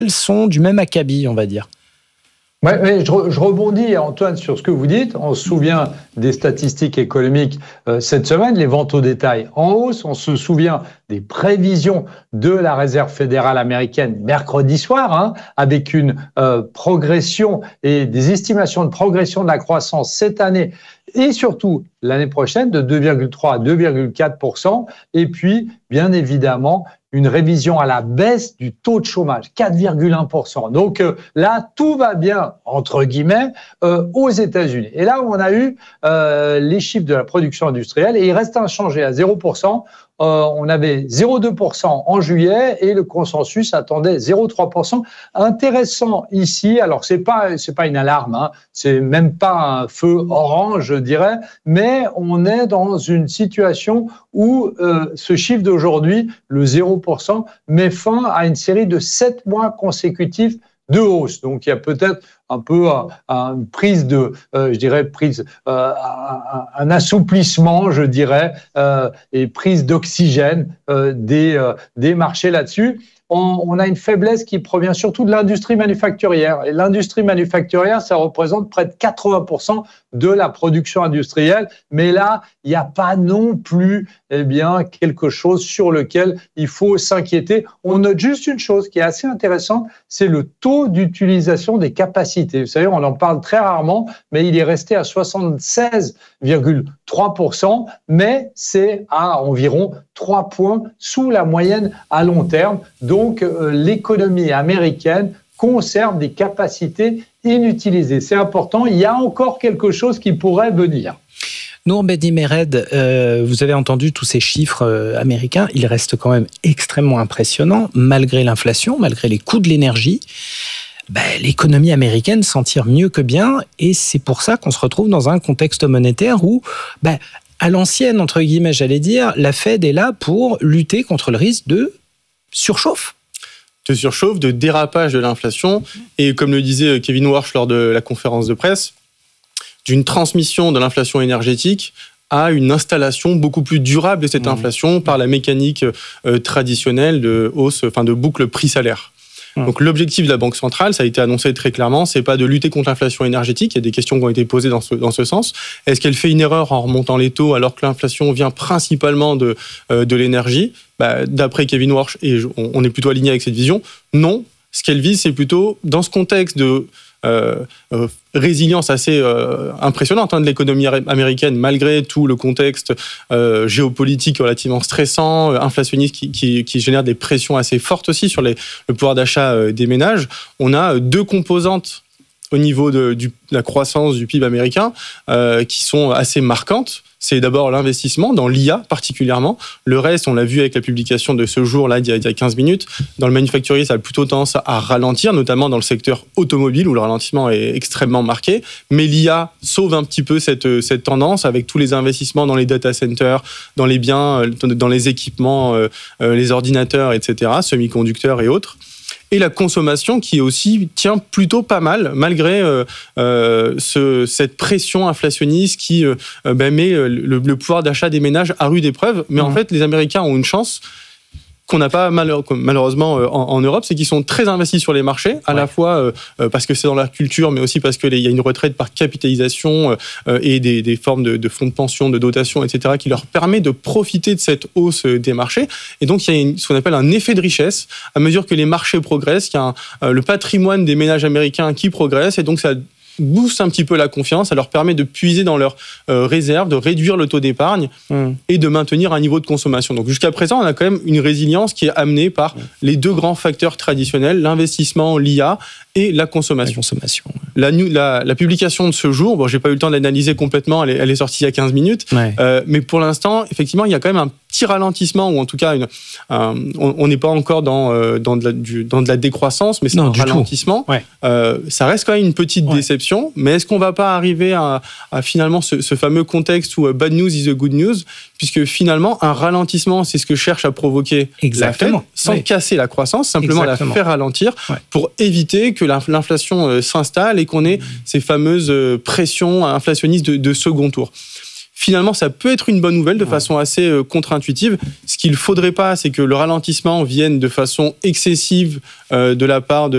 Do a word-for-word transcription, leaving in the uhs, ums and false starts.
sont du même acabit, on va dire. Ouais, ouais, je, je rebondis, Antoine, sur ce que vous dites. On se souvient des statistiques économiques euh, cette semaine, les ventes au détail en hausse. On se souvient des prévisions de la Réserve fédérale américaine mercredi soir, hein, avec une euh, progression et des estimations de progression de la croissance cette année et surtout l'année prochaine de deux virgule trois à deux virgule quatre pour cent. Et puis, bien évidemment, une révision à la baisse du taux de chômage, quatre virgule un pour cent. Donc euh, là, tout va bien, entre guillemets, euh, aux États-Unis. Et là, on a eu euh, les chiffres de la production industrielle et il reste inchangé à zéro pour cent. Euh, on avait zéro virgule deux pour cent en juillet et le consensus attendait zéro virgule trois pour cent. Intéressant ici, alors c'est pas c'est pas une alarme, hein, c'est même pas un feu orange, je dirais, mais on est dans une situation où euh, ce chiffre d'aujourd'hui, le zéro pour cent, met fin à une série de sept mois consécutifs de hausse. Donc il y a peut-être un peu euh, une prise de, euh, je dirais, prise, euh, un, un assouplissement, je dirais, euh, et prise d'oxygène euh, des, euh, des marchés là-dessus. On, on a une faiblesse qui provient surtout de l'industrie manufacturière. Et l'industrie manufacturière, ça représente près de quatre-vingts pour cent de la production industrielle. Mais là, il n'y a pas non plus eh bien, quelque chose sur lequel il faut s'inquiéter. On note juste une chose qui est assez intéressante, c'est le taux d'utilisation des capacités. Vous savez, on en parle très rarement, mais il est resté à soixante-seize virgule trois pour cent, mais c'est à environ trois points sous la moyenne à long terme. Donc, euh, l'économie américaine conserve des capacités inutilisées. C'est important. Il y a encore quelque chose qui pourrait venir. Nour Bedi-Mered, euh, vous avez entendu tous ces chiffres euh, américains. Ils restent quand même extrêmement impressionnants, malgré l'inflation, malgré les coûts de l'énergie. Ben, l'économie américaine s'en tire mieux que bien, et c'est pour ça qu'on se retrouve dans un contexte monétaire où, ben, à l'ancienne, entre guillemets, j'allais dire, la Fed est là pour lutter contre le risque de surchauffe. De surchauffe, de dérapage de l'inflation, et comme le disait Kevin Warsh lors de la conférence de presse, d'une transmission de l'inflation énergétique à une installation beaucoup plus durable de cette mmh. inflation par la mécanique euh, traditionnelle de hausse, enfin de boucle prix-salaire. Mmh. Donc l'objectif de la Banque centrale, ça a été annoncé très clairement, c'est pas de lutter contre l'inflation énergétique. Il y a des questions qui ont été posées dans ce, dans ce sens. Est-ce qu'elle fait une erreur en remontant les taux alors que l'inflation vient principalement de, euh, de l'énergie ? Bah, d'après Kevin Warsh, et on, on est plutôt aligné avec cette vision, non. Ce qu'elle vise, c'est plutôt dans ce contexte de Euh, euh, résilience assez euh, impressionnante hein, de l'économie américaine, malgré tout le contexte euh, géopolitique relativement stressant, euh, inflationniste qui, qui, qui génère des pressions assez fortes aussi sur les, le pouvoir d'achat euh, des ménages. On a deux composantes au niveau de, du, de la croissance du P I B américain euh, qui sont assez marquantes. C'est d'abord l'investissement, dans l'I A particulièrement. Le reste, on l'a vu avec la publication de ce jour-là, il y a, il y a quinze minutes. Dans le manufacturier, ça a plutôt tendance à ralentir, notamment dans le secteur automobile, où le ralentissement est extrêmement marqué. Mais l'I A sauve un petit peu cette, cette tendance, avec tous les investissements dans les data centers, dans les biens, dans les équipements, les ordinateurs, et cetera, semi-conducteurs et autres. Et la consommation qui aussi tient plutôt pas mal, malgré euh, euh, ce, cette pression inflationniste qui euh, ben met le, le pouvoir d'achat des ménages à rude épreuve. Mais mmh. en fait, les Américains ont une chance qu'on n'a pas malheureusement en, en Europe, c'est qu'ils sont très investis sur les marchés, à ouais. la fois euh, parce que c'est dans leur culture, mais aussi parce qu'il y a une retraite par capitalisation euh, et des, des formes de, de fonds de pension, de dotation, et cetera, qui leur permet de profiter de cette hausse des marchés. Et donc, il y a une, ce qu'on appelle un effet de richesse. À mesure que les marchés progressent, il y a un, euh, le patrimoine des ménages américains qui progresse, et donc ça booste un petit peu la confiance, ça leur permet de puiser dans leurs euh, réserves, de réduire le taux d'épargne mmh. et de maintenir un niveau de consommation. Donc jusqu'à présent, on a quand même une résilience qui est amenée par mmh. les deux grands facteurs traditionnels, l'investissement, l'I A et la consommation. La, consommation. La, la, la publication de ce jour, bon, j'ai pas eu le temps de l'analyser complètement, elle est, elle est sortie il y a quinze minutes, ouais. euh, mais pour l'instant, effectivement, il y a quand même un petit ralentissement, ou en tout cas, une, un, on n'est pas encore dans, euh, dans, de la, du, dans de la décroissance, mais c'est non, un ralentissement. Ouais. Euh, ça reste quand même une petite ouais. déception, mais est-ce qu'on va pas arriver à, à finalement ce, ce fameux contexte où bad news is a good news, puisque finalement, un ralentissement, c'est ce que cherche à provoquer Exactement. la Fed, sans ouais. casser la croissance, simplement Exactement. la faire ralentir, ouais. pour éviter que l'inflation euh, s'installe et qu'on ait mmh. ces fameuses euh, pressions inflationnistes de, de second tour. Finalement, ça peut être une bonne nouvelle de façon assez euh, contre-intuitive. Ce qu'il ne faudrait pas, c'est que le ralentissement vienne de façon excessive euh, de la part de